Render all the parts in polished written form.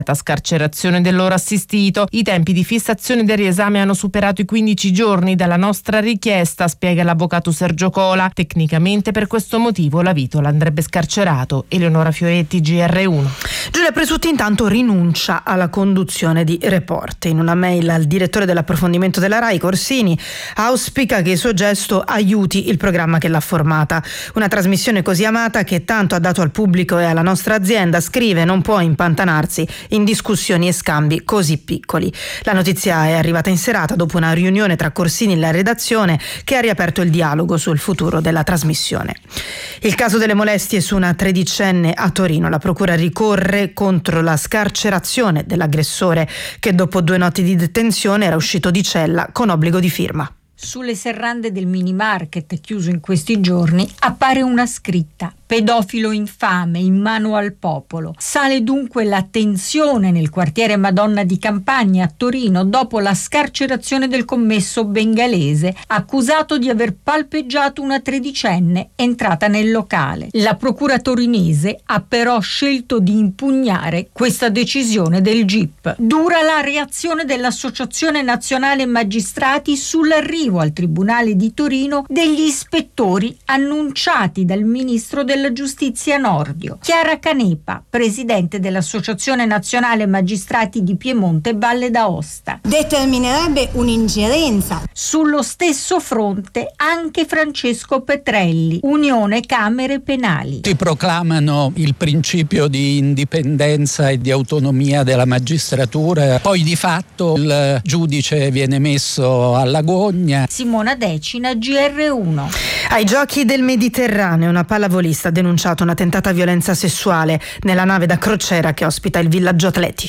scarcerazione del loro assistito. I tempi di fissazione del riesame hanno superato i 15 giorni dalla nostra richiesta, spiega l'avvocato Sergio Cola. Tecnicamente per questo motivo la Vitola andrebbe scarcerato. Eleonora Fioretti, GR1. Giulia Presutti intanto rinuncia alla conduzione di Report. In una mail al direttore dell'approfondimento della RAI, Corsini auspica che il suo gesto aiuti il programma che l'ha formata. Una trasmissione così amata che tanto ha dato al pubblico e alla nostra azienda, scrive, non può impantanarsi in discussioni e scambi così piccoli. La notizia è arrivata in serata dopo una riunione tra Corsini e la redazione che ha riaperto il dialogo sul futuro della trasmissione. Il caso delle molestie su una tredicenne a Torino. La procura ricorre contro la scarcerazione dell'aggressore che dopo 2 notti di detenzione era uscito di cella con obbligo di firma. Sulle serrande del mini market chiuso in questi giorni appare una scritta: pedofilo infame in mano al popolo. Sale dunque la tensione nel quartiere Madonna di Campagna a Torino dopo la scarcerazione del commesso bengalese accusato di aver palpeggiato una tredicenne entrata nel locale. La procura torinese ha però scelto di impugnare questa decisione del GIP. Dura la reazione dell'Associazione Nazionale Magistrati sull'arrivo al Tribunale di Torino degli ispettori annunciati dal ministro della Giustizia Nordio. Chiara Canepa, presidente dell'Associazione Nazionale Magistrati di Piemonte e Valle d'Aosta. Determinerebbe un'ingerenza. Sullo stesso fronte anche Francesco Petrelli, Unione Camere Penali. Si proclamano il principio di indipendenza e di autonomia della magistratura, poi di fatto il giudice viene messo alla gogna. Simona Decina, GR1. Ai Giochi del Mediterraneo una pallavolista ha denunciato una tentata violenza sessuale nella nave da crociera che ospita il villaggio atleti.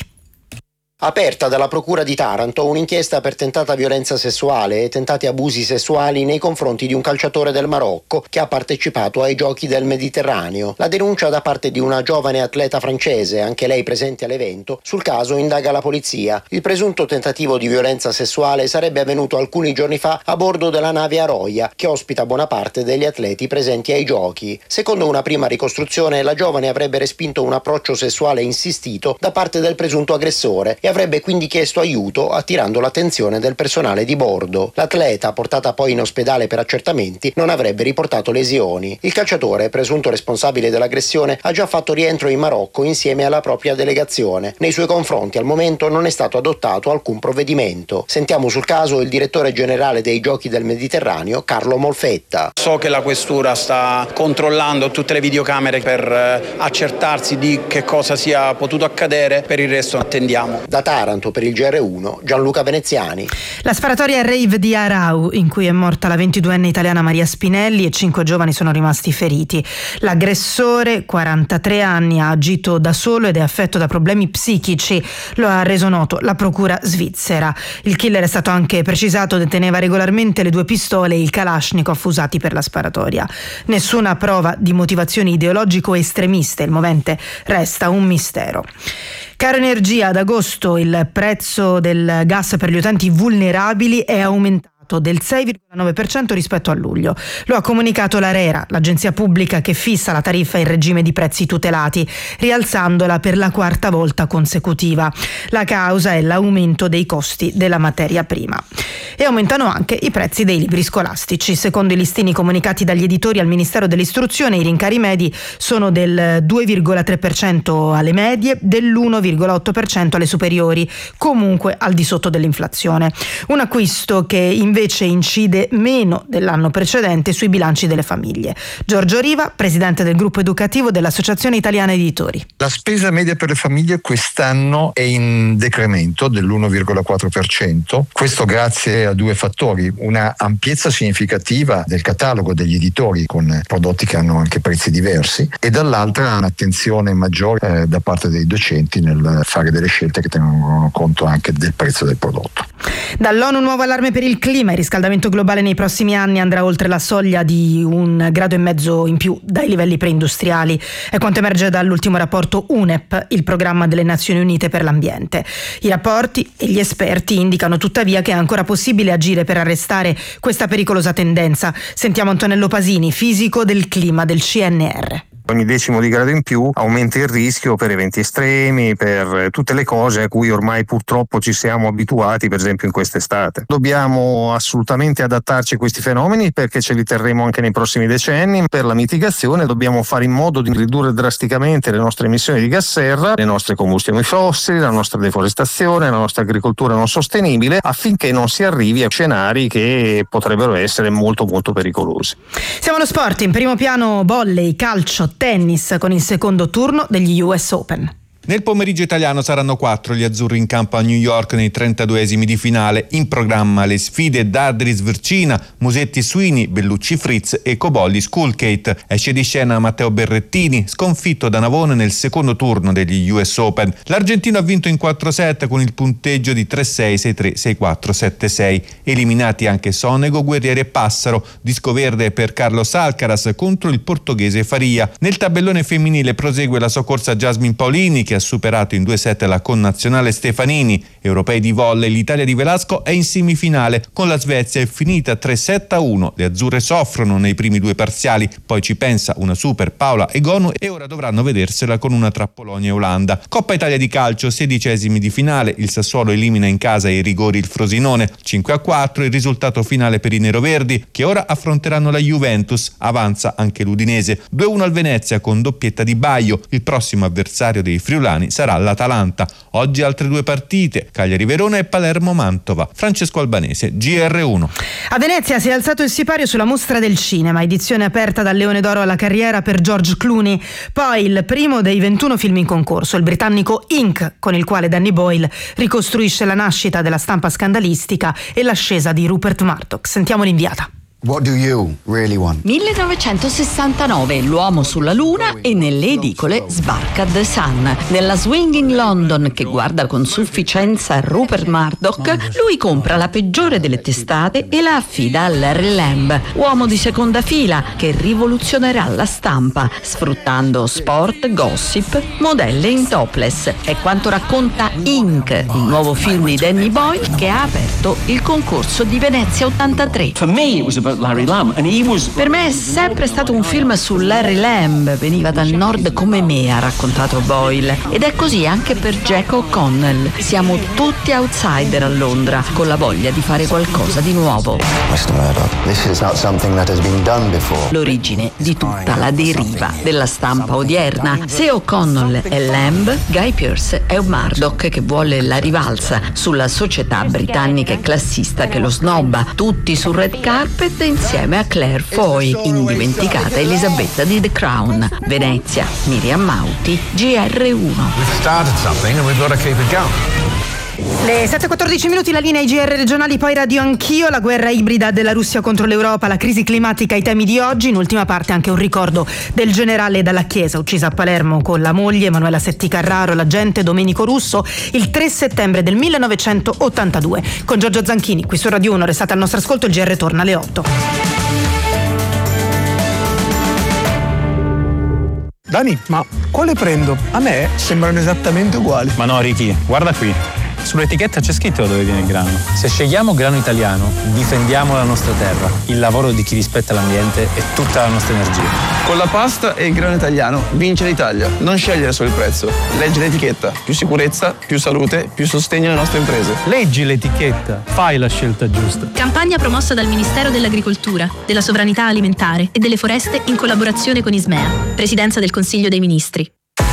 Aperta dalla Procura di Taranto un'inchiesta per tentata violenza sessuale e tentati abusi sessuali nei confronti di un calciatore del Marocco che ha partecipato ai Giochi del Mediterraneo. La denuncia da parte di una giovane atleta francese, anche lei presente all'evento. Sul caso indaga la polizia. Il presunto tentativo di violenza sessuale sarebbe avvenuto alcuni giorni fa a bordo della nave Aroia, che ospita buona parte degli atleti presenti ai Giochi. Secondo una prima ricostruzione, la giovane avrebbe respinto un approccio sessuale insistito da parte del presunto aggressore e avrebbe quindi chiesto aiuto attirando l'attenzione del personale di bordo. L'atleta, portata poi in ospedale per accertamenti, non avrebbe riportato lesioni. Il calciatore, presunto responsabile dell'aggressione, ha già fatto rientro in Marocco insieme alla propria delegazione. Nei suoi confronti al momento non è stato adottato alcun provvedimento. Sentiamo sul caso il direttore generale dei Giochi del Mediterraneo, Carlo Molfetta. So che la questura sta controllando tutte le videocamere per accertarsi di che cosa sia potuto accadere, per il resto attendiamo. Da Taranto per il GR1, Gianluca Veneziani. La sparatoria rave di Arau, in cui è morta la 22enne italiana Maria Spinelli e 5 giovani sono rimasti feriti. L'aggressore, 43 anni, ha agito da solo ed è affetto da problemi psichici, lo ha reso noto la procura svizzera. Il killer, è stato anche precisato, deteneva regolarmente le 2 pistole e il Kalashnikov usati per la sparatoria. Nessuna prova di motivazioni ideologico-estremiste, il movente resta un mistero. Caro energia, ad agosto il prezzo del gas per gli utenti vulnerabili è aumentato del 6,9% rispetto a luglio. Lo ha comunicato l'ARERA, l'agenzia pubblica che fissa la tariffa in regime di prezzi tutelati, rialzandola per la 4ª volta consecutiva. La causa è l'aumento dei costi della materia prima. E aumentano anche i prezzi dei libri scolastici. Secondo i listini comunicati dagli editori al Ministero dell'Istruzione, i rincari medi sono del 2,3% alle medie, dell'1,8% alle superiori, comunque al di sotto dell'inflazione. Un acquisto che invece incide meno dell'anno precedente sui bilanci delle famiglie. Giorgio Riva, presidente del gruppo educativo dell'Associazione Italiana Editori. La spesa media per le famiglie quest'anno è in decremento dell'1,4%. Questo grazie a 2 fattori: una ampiezza significativa del catalogo degli editori con prodotti che hanno anche prezzi diversi, e dall'altra un'attenzione maggiore da parte dei docenti nel fare delle scelte che tengono conto anche del prezzo del prodotto. Dall'ONU nuovo allarme per il clima. Il riscaldamento globale nei prossimi anni andrà oltre la soglia di 1,5 gradi in più dai livelli preindustriali. È quanto emerge dall'ultimo rapporto UNEP, il programma delle Nazioni Unite per l'ambiente. I rapporti e gli esperti indicano tuttavia che è ancora possibile agire per arrestare questa pericolosa tendenza. Sentiamo Antonello Pasini, fisico del clima del CNR. Ogni decimo di grado in più aumenta il rischio per eventi estremi, per tutte le cose a cui ormai purtroppo ci siamo abituati, per esempio in quest'estate. Dobbiamo assolutamente adattarci a questi fenomeni perché ce li terremo anche nei prossimi decenni. Per la mitigazione dobbiamo fare in modo di ridurre drasticamente le nostre emissioni di gas serra, le nostre combustioni fossili, la nostra deforestazione, la nostra agricoltura non sostenibile, affinché non si arrivi a scenari che potrebbero essere molto molto pericolosi. Siamo allo sport, in primo piano volley, calcio, tennis con il secondo turno degli US Open. Nel pomeriggio italiano saranno 4 gli azzurri in campo a New York nei 32esimi di finale. In programma le sfide D'Ardris Vercina, Musetti Sweeney, Bellucci Fritz e Cobolli Skulkate. Esce di scena Matteo Berrettini, sconfitto da Navone nel secondo turno degli US Open. L'argentino ha vinto in 4 set con il punteggio di 3-6, 6-3, 6-4, 7-6. Eliminati anche Sonego, Guerrieri e Passaro. Disco verde per Carlos Alcaraz contro il portoghese Faria. Nel tabellone femminile prosegue la soccorsa Jasmine Paolini, che ha superato in 2 set la connazionale Stefanini. Europei di volley, l'Italia di Velasco è in semifinale, con la Svezia è finita 3-7-1. Le azzurre soffrono nei primi 2 parziali, poi ci pensa una super Paola Egonu e ora dovranno vedersela con una tra Polonia e Olanda. Coppa Italia di calcio, 16esimi di finale, il Sassuolo elimina in casa ai rigori il Frosinone, 5-4 il risultato finale per i neroverdi, che ora affronteranno la Juventus. Avanza anche l'Udinese, 2-1 al Venezia con doppietta di Baio. Il prossimo avversario dei friulani sarà l'Atalanta. Oggi altre 2 partite, Cagliari-Verona e Palermo-Mantova. Francesco Albanese, GR1. A Venezia si è alzato il sipario sulla Mostra del Cinema, edizione aperta dal Leone d'Oro alla carriera per George Clooney. Poi il primo dei 21 film in concorso, il britannico Ink, con il quale Danny Boyle ricostruisce la nascita della stampa scandalistica e l'ascesa di Rupert Murdoch. Sentiamo l'inviata. What do you really want? 1969, l'uomo sulla luna e nelle edicole sbarca The Sun. Nella swinging London che guarda con sufficienza Rupert Murdoch, lui compra la peggiore delle testate e la affida a Larry Lamb, uomo di seconda fila che rivoluzionerà la stampa, sfruttando sport, gossip, modelle in topless. È quanto racconta Ink, il nuovo film di Danny Boyle che ha aperto il concorso di Venezia 83. For me it was about Larry Lamb and he was... Per me è sempre stato un film su Larry Lamb, veniva dal nord come me, ha raccontato Boyle, ed è così anche per Jack O'Connell. Siamo tutti outsider a Londra, con la voglia di fare qualcosa di nuovo. Mr. Murdoch, this is not something that has been done before. L'origine di tutta la deriva della stampa odierna. Se O'Connell è Lamb, Guy Pearce è un Murdoch che vuole la rivalsa sulla società britannica e classista che lo snobba, tutti sul red carpet insieme a Claire Foy, indimenticata Elisabetta di The Crown. Venezia, Miriam Mauti, GR1. We've started something and we've got to keep it going. Le 7:14 minuti, la linea IGR regionali, poi Radio Anch'io. La guerra ibrida della Russia contro l'Europa, la crisi climatica, i temi di oggi. In ultima parte anche un ricordo del generale Dalla Chiesa, uccisa a Palermo con la moglie Emanuela Setti Carraro, l'agente Domenico Russo, il 3 settembre del 1982. Con Giorgio Zanchini, qui su Radio 1, restate al nostro ascolto, il GR torna alle 8. Dani, ma quale prendo? A me sembrano esattamente uguali. Ma no, Ricky, guarda qui. Sull'etichetta c'è scritto da dove viene il grano. Se scegliamo grano italiano, difendiamo la nostra terra, il lavoro di chi rispetta l'ambiente e tutta la nostra energia. Con la pasta e il grano italiano vince l'Italia. Non scegliere solo il prezzo, leggi l'etichetta. Più sicurezza, più salute, più sostegno alle nostre imprese. Leggi l'etichetta, fai la scelta giusta. Campagna promossa dal Ministero dell'Agricoltura, della Sovranità Alimentare e delle Foreste in collaborazione con Ismea, Presidenza del Consiglio dei Ministri.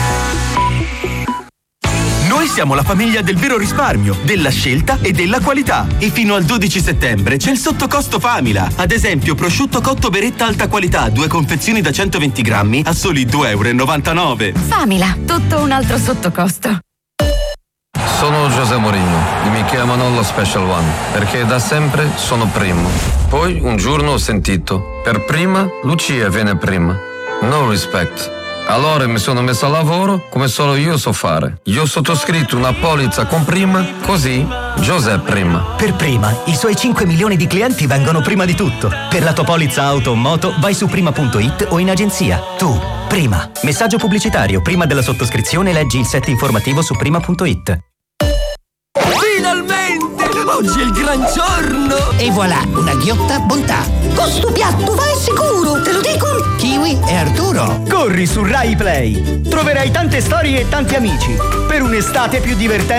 Noi siamo la famiglia del vero risparmio, della scelta e della qualità. E fino al 12 settembre c'è il sottocosto Famila. Ad esempio, prosciutto cotto Beretta alta qualità, 2 confezioni da 120 grammi a soli €2,99. Famila, tutto un altro sottocosto. Sono José Mourinho e mi chiamano lo Special One perché da sempre sono primo. Poi un giorno ho sentito, per prima Lucia viene prima. No respect. Allora mi sono messo a lavoro come solo io so fare. Io ho sottoscritto una polizza con Prima, così José prima. Per Prima, i suoi 5 milioni di clienti vengono prima di tutto. Per la tua polizza auto o moto vai su prima.it o in agenzia. Tu, Prima. Messaggio pubblicitario. Prima della sottoscrizione leggi il set informativo su prima.it. Finalmente! Oggi è il gran giorno! E voilà, una ghiotta bontà. Questo piatto va è sicuro, te lo dico! Kiwi Kiwi e Arturo. Corri su Rai Play. Troverai tante storie e tanti amici per un'estate più divertente